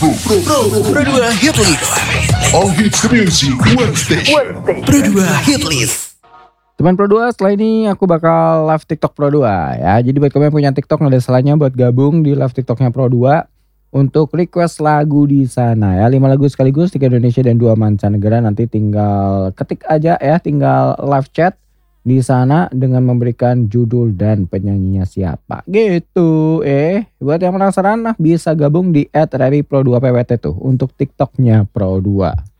Pro 2 Hit List. All Hits Music One Station. Pro 2 Hit List. Teman Pro 2, setelah ini aku bakal live TikTok Pro 2 ya. Jadi buat kamu yang punya TikTok, gak ada salahnya buat gabung di live TikToknya Pro 2 untuk request lagu di sana ya. 5 lagu sekaligus, 3 Indonesia dan 2 mancanegara. Nanti tinggal ketik aja ya, tinggal live chat di sana dengan memberikan judul dan penyanyinya siapa gitu. Buat yang penasaran bisa gabung di @raripro2pwt tuh untuk TikToknya Pro 2.